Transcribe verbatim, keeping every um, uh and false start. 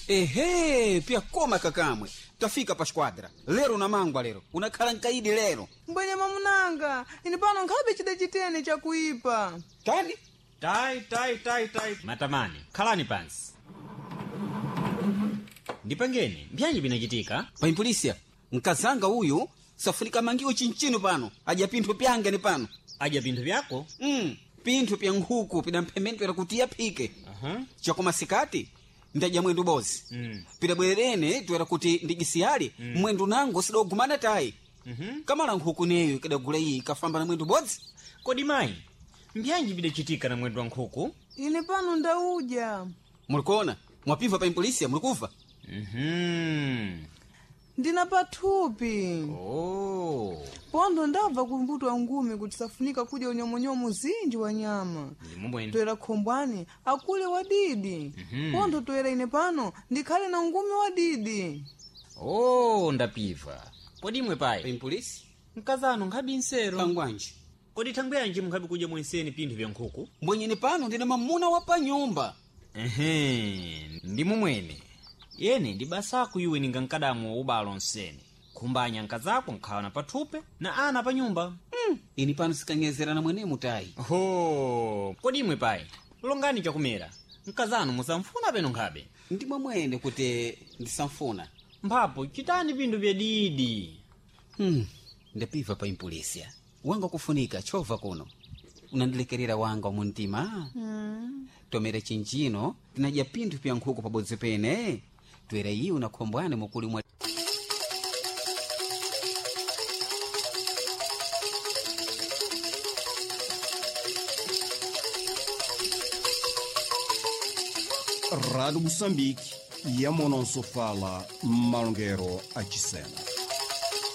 Ehe, pia koma kakamwe. Tafika pa squadra. Lero na mangwa lero. Unakhala nkaidi lero. Mbwenye mamunanga, ini pano nkhabe chida chitene cha kuipa. Tani? Tai, tai, tai, tai. Matamani, khalani pansi. Ndipangeni, mbyanyi binachitika? Pa impolisia, nkazanga uyu, safunika mangiwo chinchino pano. Aja pinthu pyange ni pano. Aja pinthu pyako? Mm, pinthu pya nkhuku pida mphemento era kuti yapike. Aha. Chakoma sikati, ndaja mwendu bozi. Mm. Pida bwerene, tuera kuti ndigisiyali, mm. mwendu nango sidogumana tai. Mhm. Kamala nkhuku neyo kidagula iyi kafamba na mwendu bozi. Kodi mayi, mbyanyi bidachitika na mwendu wa nkhuku? Ini pano ndauja. Mulikona, mwapiva pa impolisia, mulikuva? Mhm. Ndina pathupi. Oh. Pondo ndabva kumbutwa ngumi kuti safunika kudya unyomonyomo zinji wa nyama. Ndimubwene. Toera khombwani, akule wadidi. Mhm. Pondo toera ine pano, ndikhale na ngumi wadidi. Oh, ndapiva. Kodi imwe Pa payi? impolisia? Mkazano nkhabi nsero. Pangwanji. Kodi thangwe yanji mukhabi kudya mwenseni pinthu vya nkhuku? Mwenyeni pano ndina mamuna wa pa nyumba. Ehe, ndimumwene. Yene ndibasaku iwe ninga nkadamu wa ubalo nsene. Kumbanya nkazako nkhawana pathupe na ana pa nyumba. Mm. Ini pano sikanyezerana mwene mutai. Ho, kodi imwe payi? Longani chakumera. Nkazano musamfuna peno nkhabe. Ndimwe mwene kuti ndisamfuna. Mphapo chitani pinthu vya didi. Hmm. Ndapiva pa impolisia. Wanga kufunika chova kuno. Unandilekerera wanga muntima. Mm. Tomera chinchino, tinaja pinthu pya nkhuku pabodzi pene. Twera iyi unakhombwane mukuli mwa. Rádio Moçambique, e a Mononso fala Malunguero Achisena.